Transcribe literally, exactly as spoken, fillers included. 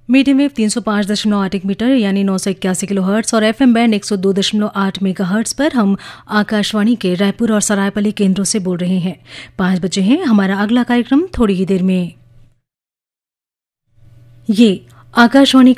Medium wave तीन सौ पाँच दशमलव आठ एक मीटर यानी नौ सौ इक्यासी किलो हर्ट्स और एफएम बैंड एक सौ दो दशमलव आठ मेगा हर्ट्स पर हम आकाशवाणी के रायपुर और सरायपली केंद्रों से बोल रहे हैं। पाँच बजे हैं हमारा अगला कार्यक्रम थोड़ी ही देर में। ये आकाशवाणी